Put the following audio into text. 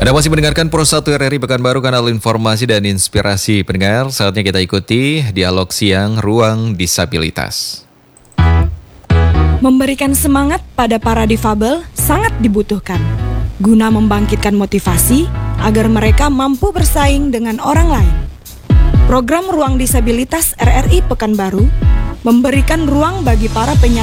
Anda masih mendengarkan Pro 1 RRI Pekanbaru, kanal informasi dan inspirasi. Pendengar, saatnya kita ikuti dialog siang Ruang Disabilitas. Memberikan semangat pada para difabel sangat dibutuhkan, guna membangkitkan motivasi agar mereka mampu bersaing dengan orang lain. Program Ruang Disabilitas RRI Pekanbaru memberikan ruang bagi para penyandang